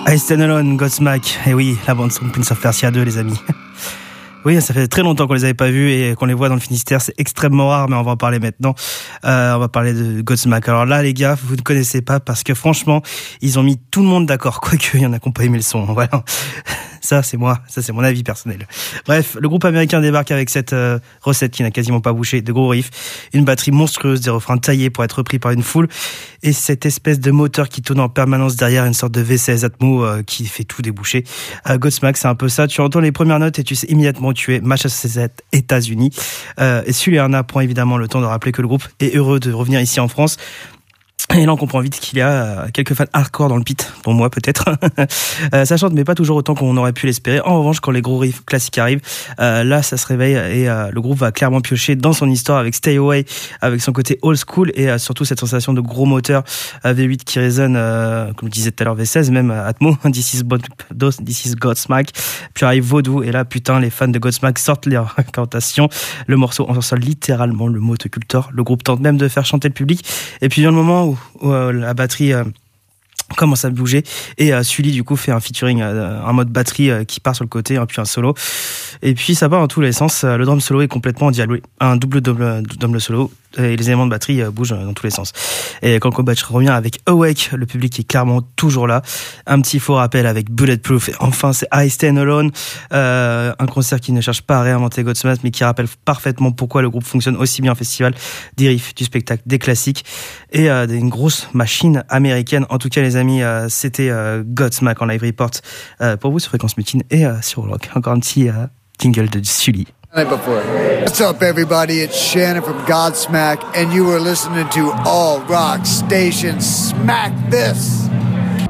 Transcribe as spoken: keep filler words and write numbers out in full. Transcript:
I Stand Alone, Godsmack. Et oui, la bande son Prince of Persia deux, les amis. Oui, ça fait très longtemps qu'on les avait pas vus et qu'on les voit dans le Finistère. C'est extrêmement rare, mais on va en parler maintenant. Euh, on va parler de Godsmack. Alors là, les gars, vous ne connaissez pas parce que franchement, ils ont mis tout le monde d'accord. Quoique, il y en a qui n'ont pas aimé le son. Voilà. Ça, c'est moi. Ça, c'est mon avis personnel. Bref, le groupe américain débarque avec cette euh, recette qui n'a quasiment pas bougé, de gros riffs, une batterie monstrueuse, des refrains taillés pour être repris par une foule, et cette espèce de moteur qui tourne en permanence derrière, une sorte de V seize Atmo euh, qui fait tout déboucher. Euh, Godsmack, c'est un peu ça. Tu entends les premières notes et tu sais immédiatement où tu es, Massachusetts, États-Unis. Euh, et Suliana prend évidemment le temps de rappeler que le groupe est heureux de revenir ici en France. Et là, on comprend vite qu'il y a quelques fans hardcore dans le pit, pour moi peut-être. euh, ça chante, mais pas toujours autant qu'on aurait pu l'espérer. En revanche, quand les gros riffs classiques arrivent, euh, là, ça se réveille et euh, le groupe va clairement piocher dans son histoire avec Stay Away, avec son côté old school et euh, surtout cette sensation de gros moteur euh, V huit qui résonne, euh, comme je disais tout à l'heure, V seize, même euh, Atmo, This is, This is Godsmack. Puis arrive Vaudou et là, putain, les fans de Godsmack sortent leur incantation. Le morceau en sort littéralement le motocultor. Le groupe tente même de faire chanter le public. Et puis vient le moment où où euh, la batterie euh, commence à bouger et euh, Sully du coup fait un featuring, euh, un mode batterie euh, qui part sur le côté, hein, puis un solo, et puis ça part dans tous les sens. Le drum solo est complètement dialoué, un double double double solo, et les éléments de batterie euh, bougent dans tous les sens. Et quand Kovacs revient avec Awake, le public est clairement toujours là. Un petit faux rappel avec Bulletproof, et enfin c'est I Stand Alone, euh, un concert qui ne cherche pas à réinventer Godsmack mais qui rappelle parfaitement pourquoi le groupe fonctionne aussi bien en festival, des riffs, du spectacle, des classiques et euh, une grosse machine américaine. En tout cas les amis, euh, c'était euh, Godsmack en live report euh, pour vous sur Fréquence Mutine et euh, sur Rock. Encore un petit euh, jingle de Sully. What's up, everybody? It's Shannon from Godsmack, and you are listening to All Rock Station. Smack this!